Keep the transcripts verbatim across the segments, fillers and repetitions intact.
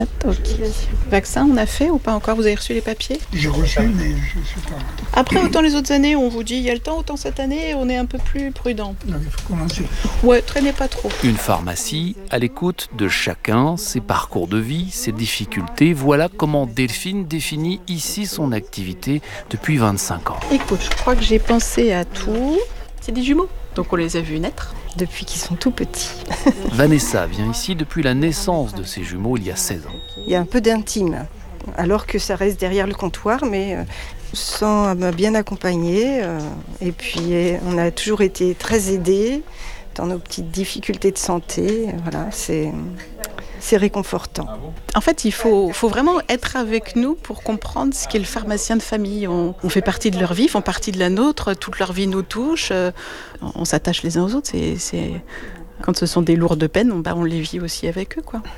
Ok. Vaccin, on a fait ou pas encore? Vous avez reçu les papiers? J'ai reçu, mais je ne sais pas. Après, autant les autres années, on vous dit il y a le temps, autant cette année, on est un peu plus prudent. Non, il faut commencer. Ouais, traînez pas trop. Une pharmacie à l'écoute de chacun, ses parcours de vie, ses difficultés. Voilà comment Delphine définit ici son activité depuis vingt-cinq ans. Écoute, je crois que j'ai pensé à tout. C'est des jumeaux, donc on les a vus naître. Depuis qu'ils sont tout petits. Vanessa vient ici depuis la naissance de ses jumeaux il y a seize ans. Il y a un peu d'intime, alors que ça reste derrière le comptoir, mais euh, sans m'a bien accompagnée. Euh, et puis on a toujours été très aidés dans nos petites difficultés de santé. Voilà, c'est, c'est réconfortant. En fait, il faut, faut vraiment être avec nous pour comprendre ce qu'est le pharmacien de famille. On, on fait partie de leur vie, ils font partie de la nôtre, toute leur vie nous touche. Euh, on s'attache les uns aux autres. C'est, c'est... Quand ce sont des lourdes peines, on, bah, on les vit aussi avec eux, quoi.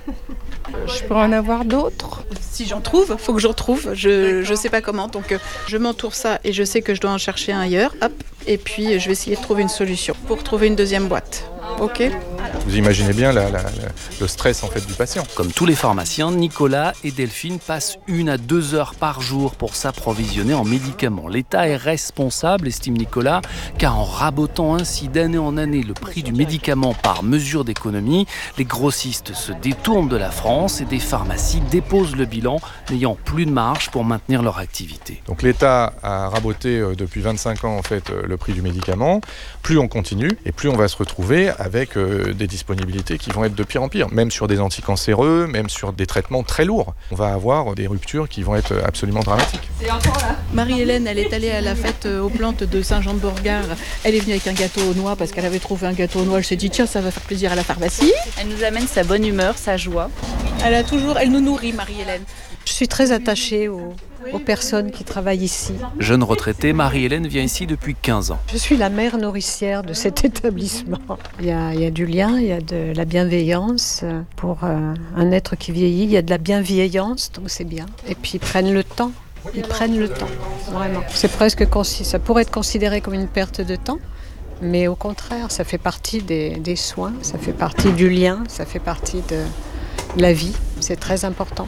Je peux en avoir d'autres? Si j'en trouve, faut que j'en trouve. Je ne sais pas comment. Donc, euh, je m'entoure ça et je sais que je dois en chercher un ailleurs. Hop. Et puis, je vais essayer de trouver une solution pour trouver une deuxième boîte. Ok? Vous imaginez bien la, la, la, le stress en fait du patient. Comme tous les pharmaciens, Nicolas et Delphine passent une à deux heures par jour pour s'approvisionner en médicaments. L'État est responsable, estime Nicolas, car en rabotant ainsi d'année en année le prix du médicament par mesure d'économie, les grossistes se détournent de la France et des pharmacies déposent le bilan, n'ayant plus de marge pour maintenir leur activité. Donc l'État a raboté euh, depuis vingt-cinq ans en fait euh, le prix du médicament. Plus on continue et plus on va se retrouver avec euh, des disponibilités qui vont être de pire en pire, même sur des anticancéreux, même sur des traitements très lourds. On va avoir des ruptures qui vont être absolument dramatiques. Marie-Hélène, elle est allée à la fête aux plantes de Saint-Jean-de-Beauregard. Elle est venue avec un gâteau aux noix parce qu'elle avait trouvé un gâteau aux noix. Elle s'est dit tiens, ça va faire plaisir à la pharmacie. Elle nous amène sa bonne humeur, sa joie. Elle a toujours, elle nous nourrit, Marie-Hélène. Je suis très attachée aux, aux personnes qui travaillent ici. Jeune retraitée, Marie-Hélène vient ici depuis quinze ans. Je suis la mère nourricière de cet établissement. Il y a, il y a du lien, il y a de la bienveillance pour euh, un être qui vieillit. Il y a de la bienveillance, donc c'est bien. Et puis ils prennent le temps. Ils prennent le temps, vraiment. C'est presque, ça pourrait être considéré comme une perte de temps. Mais au contraire, ça fait partie des, des soins, ça fait partie du lien, ça fait partie de la vie. C'est très important.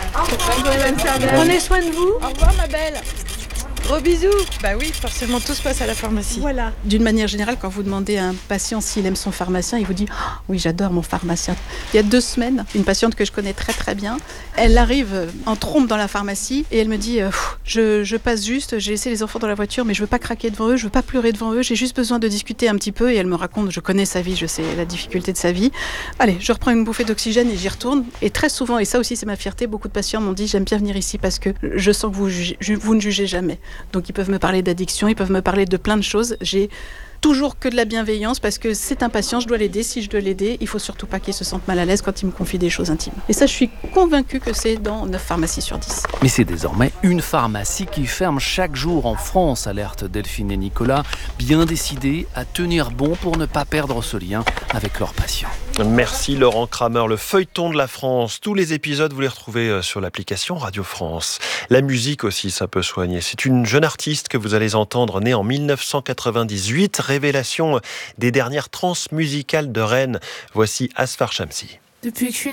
Prenez soin de vous. Au revoir ma belle. Gros bisous. Bah oui, forcément, tout se passe à la pharmacie. Voilà. D'une manière générale, quand vous demandez à un patient s'il aime son pharmacien, il vous dit oh, « Oui, j'adore mon pharmacien ». Il y a deux semaines, une patiente que je connais très très bien, elle arrive en trompe dans la pharmacie et elle me dit « je, je passe juste, j'ai laissé les enfants dans la voiture, mais je veux pas craquer devant eux, je veux pas pleurer devant eux, j'ai juste besoin de discuter un petit peu ». Et elle me raconte, je connais sa vie, je sais la difficulté de sa vie. Allez, je reprends une bouffée d'oxygène et j'y retourne. Et très souvent, et ça aussi c'est ma fierté, beaucoup de patients m'ont dit « J'aime bien venir ici parce que je sens que vous, jugez, vous ne jugez jamais ». Donc ils peuvent me parler d'addiction, ils peuvent me parler de plein de choses. J'ai toujours que de la bienveillance parce que c'est un patient, je dois l'aider. Si je dois l'aider, il faut surtout pas qu'il se sente mal à l'aise quand il me confie des choses intimes. Et ça, je suis convaincue que c'est dans neuf pharmacies sur dix. Mais c'est désormais une pharmacie qui ferme chaque jour en France, alerte Delphine et Nicolas, bien décidés à tenir bon pour ne pas perdre ce lien avec leurs patients. Merci Laurent Kramer, le feuilleton de la France. Tous les épisodes, vous les retrouvez sur l'application Radio France. La musique aussi, ça peut soigner. C'est une jeune artiste que vous allez entendre, née en dix-neuf cent quatre-vingt-dix-huit, révélation des dernières transmusicales de Rennes. Voici Asfar Shamsi. Depuis que je suis